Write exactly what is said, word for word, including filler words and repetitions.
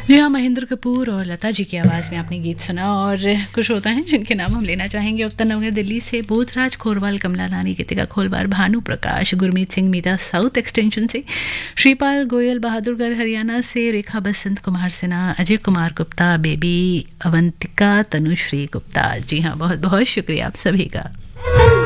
जी हाँ, महेंद्र कपूर और लता जी की आवाज़ में आपने गीत सुना। और कुछ होता है जिनके नाम हम लेना चाहेंगे। उत्तर नगर दिल्ली से बोधराज खोरवाल, कमला नानी, गीतिका खोलवार, भानु प्रकाश, गुरमीत सिंह मीता साउथ एक्सटेंशन से, श्रीपाल गोयल बहादुरगढ़ हरियाणा से, रेखा बसंत, कुमार सिन्हा, अजय कुमार गुप्ता, बेबी अवंतिका, तनुश्री गुप्ता। जी हाँ, बहुत बहुत शुक्रिया आप सभी का।